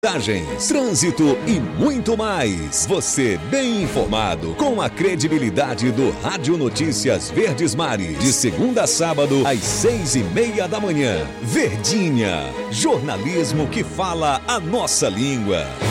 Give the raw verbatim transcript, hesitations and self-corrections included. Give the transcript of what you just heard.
Viagens, trânsito e muito mais. Você bem informado com a credibilidade do Rádio Notícias Verdes Mares. De segunda a sábado, às seis e meia da manhã. Verdinha, jornalismo que fala a nossa língua.